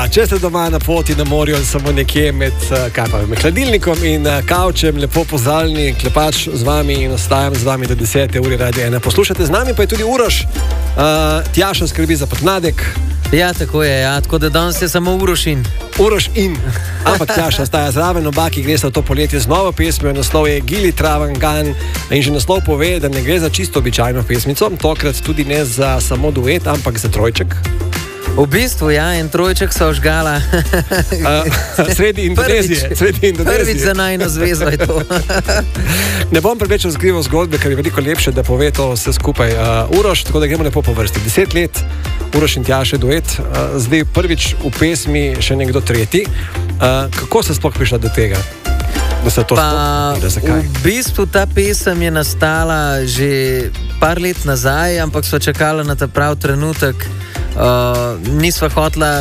če ste doma na poti na morju ali samo nekje med hladilnikom in kavčem, lepo pozdravljeni, Klepač z vami in ostajam z vami do 10. ure Radio 1. Poslušate z nami, pa je tudi Uroš. Tjaša skrbi za podmladek. Ja, tako je, ja. Tako da danes je samo Uroš in. Ampak Tjaša ostaja zraven, oba, ki gresta v to poletje z novo pesmijo. Naslov je Gili Travangan in že naslov pove, da ne gre za čisto običajno pesmico, tokrat tudi ne za samo duet, ampak za trojček. V bistvu, ja, in trojček so ožgala. Sredi Indonezije. Prvič za najno zvezo je to. Ne bom preveč razkrival zgodbe, ker je veliko lepše, da pove to vse skupaj Uroš, tako da gremo lepo po vrsti. 10 let, Uroš in Tjaša duet, zdaj prvič v pesmi še nekdo tretji. Kako se sploh prišla do tega? Da se to v bistvu ta pesem je nastala že par let nazaj, ampak sva čakala na ta prav trenutek. Nisva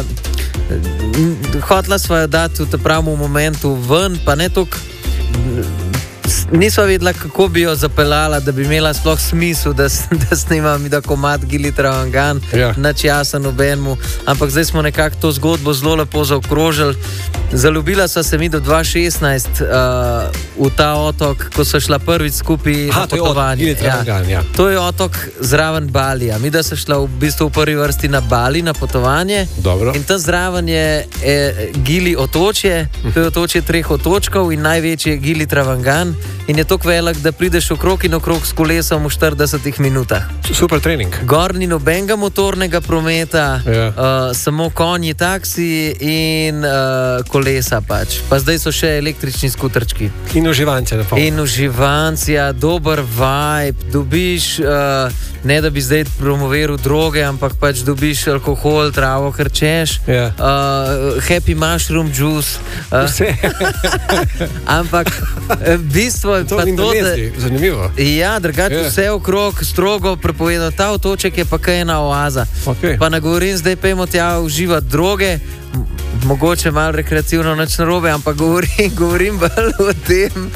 hotla sva jo dati v tem pravem momentu ven, pa ne toliko. Nisva vedela, kako bi jo zapeljala, da bi imela sploh smisel, da snimam da komad Gili Travangan, nič jasen nobenemu, ampak zdaj smo nekako to zgodbo zelo lepo zaokrožili. Zaljubila sva se mi do 2016 v ta otok, ko so šla prvič skupaj na potovanje. To je otok zraven Balija. Mi da so šla v bistvu v prvi vrsti na Bali na potovanje. Dobro. In tam zraven je Gili otočje, to je otočje 3 otočkov in največji je Gili Travangan. In je tako velik, da prideš okrog in okrog s kolesom v 40 minutah. Super trening. Gor ni nobenega motornega prometa, samo konji, taksi in kolesa pač. Pa zdaj so še električni skuterčki. In uživanci. In uživanci, ja, dober vibe, dobiš, ne da bi zdaj promoviral droge, ampak pač dobiš alkohol, travo, hrčeš, happy mushroom juice. Vse. Ampak v bistvu to je pa to, zanimivo. Ja, drugače vse okrog strogo prepovedano. Ta otoček je pa kaj ena oaza. Pa ne govorim, zdaj pejmo tja uživati droge, mogoče malo rekreativno, nič narobe, ampak govorim bolj o tem,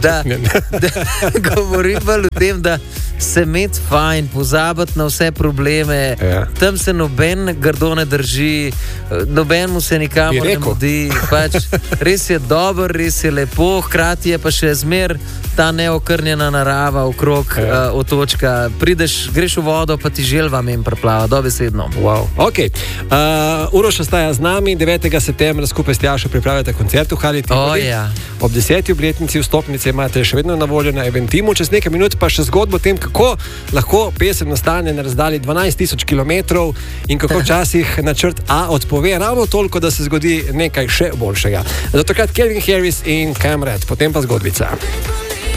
da se imeti fajn, pozabiti na vse probleme. Tam se noben grdo ne drži, nobenmu se nikamor ne mudi. Pač, res je dobro, res je lepo, hkrati je pa še zmer ta neokrnjena narava okrog otočka. Prideš, greš v vodo, pa ti želva men preplava, dobesedno. Wow. Ok. Uroš ostaja z nami, 9. septembra skupaj s Tjašo pripravljate koncert v Hali Tivoli. Ob 10. obletnici vstopnice imate še vedno na voljo na Eventimu. Čez nekaj minut pa še zgodbo o tem, kako lahko pesem nastane na razdalji 12 000 kilometrov in kako včasih načrt A odpove ravno toliko, da se zgodi nekaj še boljšega. Zato takrat Calvin Harris in Cam Red, potem pa zgodbica.